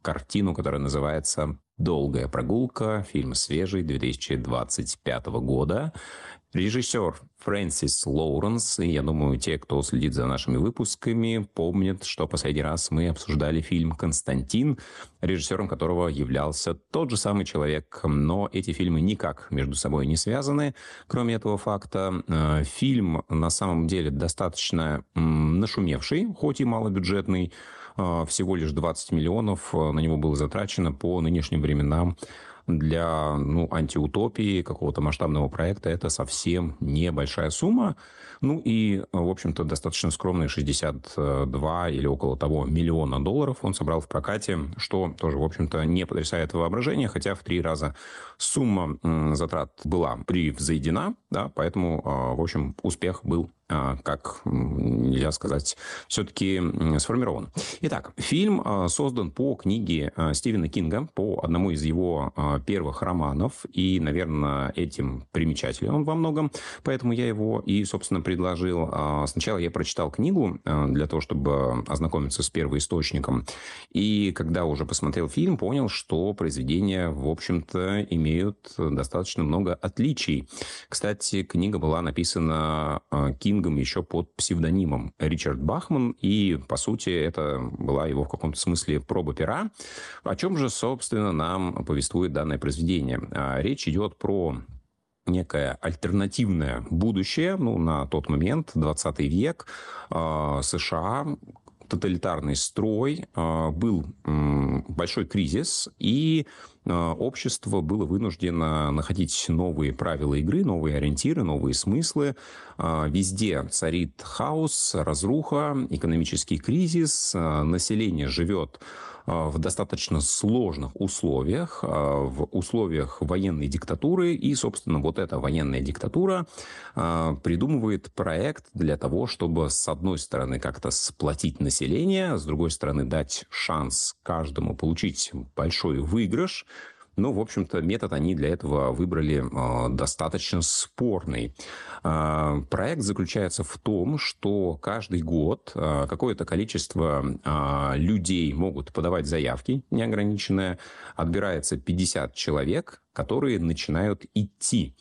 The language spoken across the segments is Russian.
картину, которая называется «Долгая прогулка». Фильм свежий, 2025 года. Режиссер Фрэнсис Лоуренс. И я думаю, те, кто следит за нашими выпусками, помнят, что последний раз мы обсуждали фильм «Константин», режиссером которого являлся тот же самый человек. Но эти фильмы никак между собой не связаны. Кроме этого факта, фильм на самом деле достаточно нашумевший, хоть и малобюджетный. Всего лишь 20 миллионов на него было затрачено по нынешним временам. Для антиутопии, какого-то масштабного проекта это совсем небольшая сумма. И, в общем-то, достаточно скромные 62 или около того миллиона долларов он собрал в прокате, что тоже, в общем-то, не потрясает воображение, хотя в 3 раза сумма затрат была превзойдена, да, поэтому, в общем, успех был, как нельзя сказать, все-таки сформирован. Итак, фильм создан по книге Стивена Кинга, по одному из его первых романов, и, наверное, этим примечателен он во многом, поэтому я его и, собственно, предложил. Сначала я прочитал книгу для того, чтобы ознакомиться с первоисточником, и когда уже посмотрел фильм, понял, что произведения, в общем-то, имеют достаточно много отличий. Кстати, книга была написана Кингом еще под псевдонимом Ричард Бахман, и, по сути, это была его в каком-то смысле проба пера. О чем же, собственно, нам повествует данное произведение? Речь идет про некое альтернативное будущее, на тот момент, 20 век, США, тоталитарный строй, был большой кризис, и общество было вынуждено находить новые правила игры, новые ориентиры, новые смыслы. Везде царит хаос, разруха, экономический кризис, население живет в достаточно сложных условиях, в условиях военной диктатуры. И, собственно, вот эта военная диктатура придумывает проект для того, чтобы, с одной стороны, как-то сплотить население, с другой стороны, дать шанс каждому получить большой выигрыш. В общем-то, метод они для этого выбрали достаточно спорный. Проект заключается в том, что каждый год какое-то количество людей могут подавать заявки неограниченное. Отбирается 50 человек, которые начинают идти.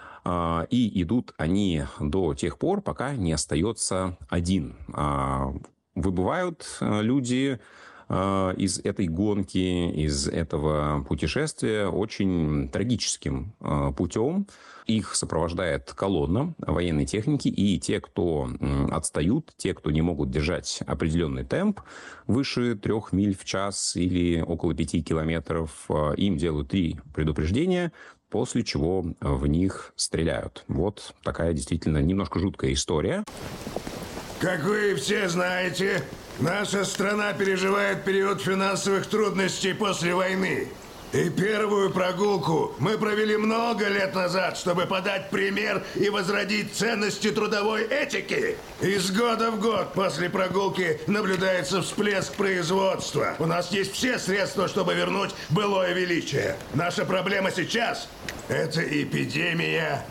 И идут они до тех пор, пока не остается один. Выбывают люди из этой гонки, из этого путешествия очень трагическим путем. Их сопровождает колонна военной техники, и те, кто отстают, те, кто не могут держать определенный темп выше 3 миль в час или около 5 километров, им делают 3 предупреждения, после чего в них стреляют. Вот такая действительно немножко жуткая история. Как вы все знаете, наша страна переживает период финансовых трудностей после войны. И первую прогулку мы провели много лет назад, чтобы подать пример и возродить ценности трудовой этики. Из года в год после прогулки наблюдается всплеск производства. У нас есть все средства, чтобы вернуть былое величие. Наша проблема сейчас – это эпидемия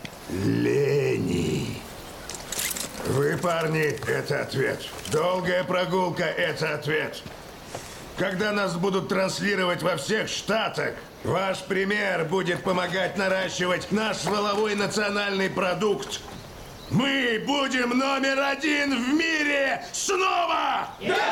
лени. Вы, парни, это ответ. Долгая прогулка – это ответ. Когда нас будут транслировать во всех штатах, ваш пример будет помогать наращивать наш валовой национальный продукт. Мы будем номер 1 в мире снова!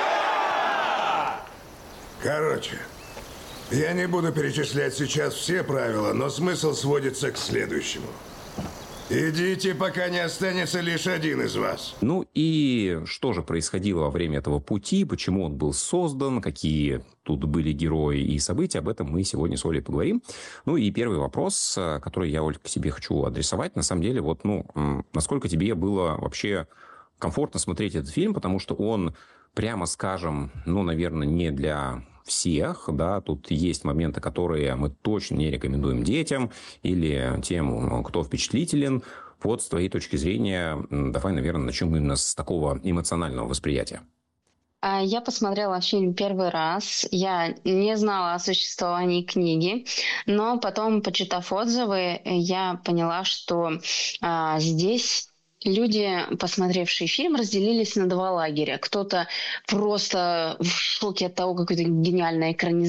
Да! Короче, я не буду перечислять сейчас все правила, но смысл сводится к следующему. Идите, пока не останется лишь один из вас. И что же происходило во время этого пути, почему он был создан, какие тут были герои и события, об этом мы сегодня с Олей поговорим. И первый вопрос, который я, Оль, к тебе хочу адресовать, на самом деле, насколько тебе было вообще комфортно смотреть этот фильм, потому что он, прямо скажем, наверное, не для всех, да, тут есть моменты, которые мы точно не рекомендуем детям или тем, кто впечатлителен. Вот с твоей точки зрения, давай, наверное, начнем именно с такого эмоционального восприятия. Я посмотрела фильм первый раз. Я не знала о существовании книги, но потом, почитав отзывы, я поняла, что здесь люди, посмотревшие фильм, разделились на 2 лагеря. Кто-то просто в шоке от того, как это гениальная экранизация